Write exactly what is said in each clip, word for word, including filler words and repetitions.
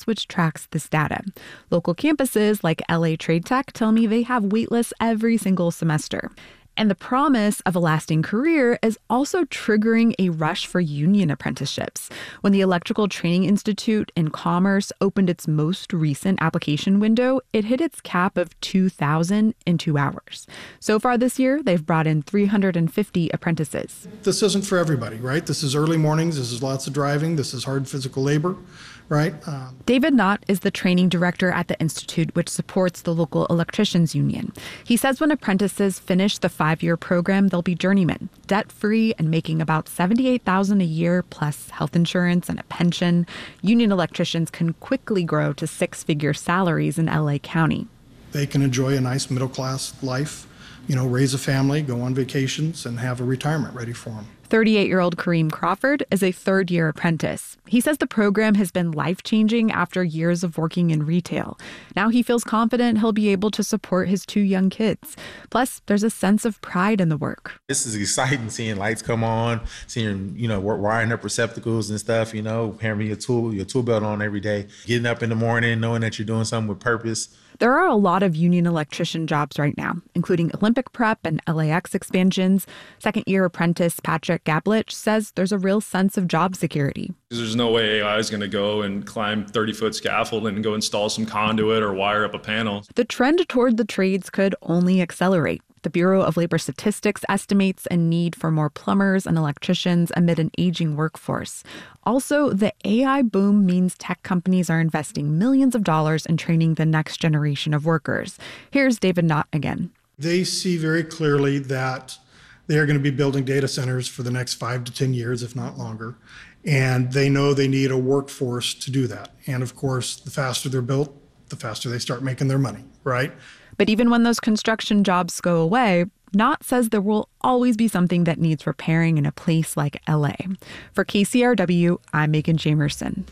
S, which tracks this data. Local campuses like L A Trade Tech tell me they have waitlists every single semester. And the promise of a lasting career is also triggering a rush for union apprenticeships. When the Electrical Training Institute in Commerce opened its most recent application window, it hit its cap of two thousand in two hours. So far this year, they've brought in three hundred fifty apprentices. This isn't for everybody, right? This is early mornings, this is lots of driving, this is hard physical labor, right? Um, David Knott is the training director at the Institute, which supports the local electricians union. He says when apprentices finish the five-year program, they'll be journeymen, debt-free and making about seventy-eight thousand dollars a year plus health insurance and a pension. Union electricians can quickly grow to six-figure salaries in L A County. They can enjoy a nice middle-class life, you know, raise a family, go on vacations, and have a retirement ready for them. thirty-eight-year-old Kareem Crawford is a third-year apprentice. He says the program has been life-changing after years of working in retail. Now he feels confident he'll be able to support his two young kids. Plus, there's a sense of pride in the work. This is exciting, seeing lights come on, seeing, you know, wiring up receptacles and stuff, you know, having your tool, your tool belt on every day, getting up in the morning, knowing that you're doing something with purpose. There are a lot of union electrician jobs right now, including Olympic prep and L A X expansions. Second-year apprentice Patrick Gablich says there's a real sense of job security. There's no way A I is going to go and climb thirty-foot scaffold and go install some conduit or wire up a panel. The trend toward the trades could only accelerate. The Bureau of Labor Statistics estimates a need for more plumbers and electricians amid an aging workforce. Also, the A I boom means tech companies are investing millions of dollars in training the next generation of workers. Here's David Knott again. They see very clearly that they are going to be building data centers for the next five to ten years, if not longer. And they know they need a workforce to do that. And of course, the faster they're built, the faster they start making their money, right? But even when those construction jobs go away, Knott says there will always be something that needs repairing in a place like L A. For K C R W, I'm Megan Jamerson.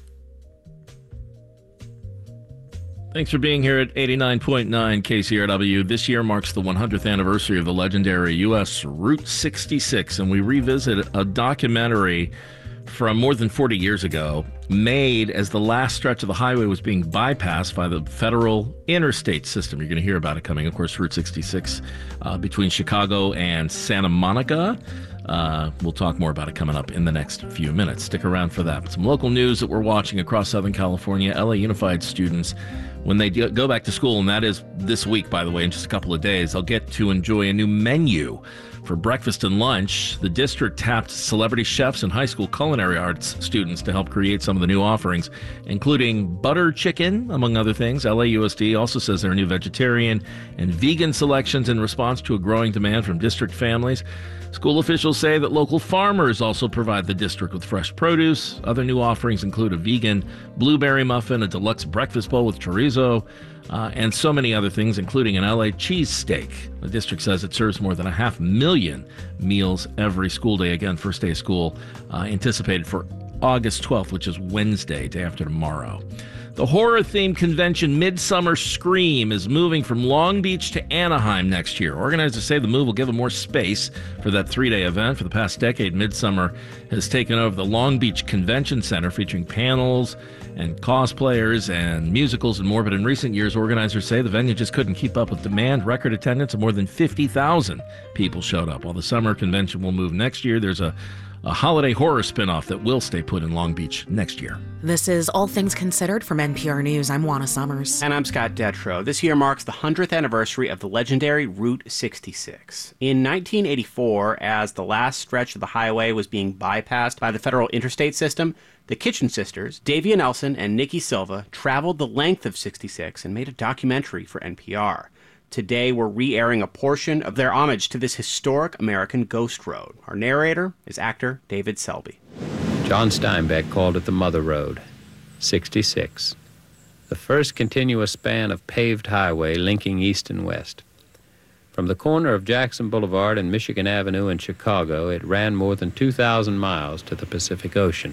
Thanks for being here at eighty-nine point nine K C R W. This year marks the one hundredth anniversary of the legendary U S Route sixty-six, and we revisit a documentary from more than forty years ago, made as the last stretch of the highway was being bypassed by the federal interstate system. You're going to hear about it coming, of course, Route sixty-six uh, between Chicago and Santa Monica. Uh, we'll talk more about it coming up in the next few minutes. Stick around for that. Some local news that we're watching across Southern California. L A Unified students, when they go back to school, and that is this week, by the way, in just a couple of days, they'll get to enjoy a new menu for breakfast and lunch. The district tapped celebrity chefs and high school culinary arts students to help create some of the new offerings, including butter chicken, among other things. L A U S D also says there are new vegetarian and vegan selections in response to a growing demand from district families. School officials say that local farmers also provide the district with fresh produce. Other new offerings include a vegan blueberry muffin, a deluxe breakfast bowl with chorizo, uh, and so many other things, including an L A cheesesteak. The district says it serves more than a half million meals every school day. Again, first day of school uh, anticipated for August twelfth, which is Wednesday, day after tomorrow. The horror-themed convention Midsummer Scream is moving from Long Beach to Anaheim next year. Organizers say the move will give them more space for that three-day event. For the past decade, Midsummer has taken over the Long Beach Convention Center, featuring panels and cosplayers and musicals and more. But in recent years, organizers say the venue just couldn't keep up with demand. Record attendance of more than fifty thousand people showed up. While the summer convention will move next year, there's a A holiday horror spinoff that will stay put in Long Beach next year. This is All Things Considered from N P R News. I'm Juana Summers. And I'm Scott Detrow. This year marks the one hundredth anniversary of the legendary Route sixty-six. In nineteen eighty-four, as the last stretch of the highway was being bypassed by the federal interstate system, the Kitchen Sisters, Davia Nelson and Nikki Silva, traveled the length of sixty-six and made a documentary for N P R. Today, we're re-airing a portion of their homage to this historic American ghost road. Our narrator is actor David Selby. John Steinbeck called it the Mother Road, sixty-six, the first continuous span of paved highway linking east and west. From the corner of Jackson Boulevard and Michigan Avenue in Chicago, it ran more than two thousand miles to the Pacific Ocean.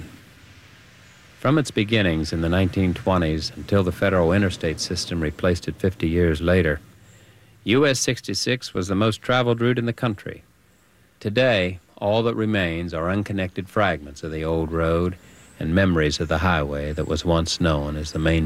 From its beginnings in the nineteen twenties until the federal interstate system replaced it fifty years later, U S sixty-six was the most traveled route in the country. Today, all that remains are unconnected fragments of the old road and memories of the highway that was once known as the main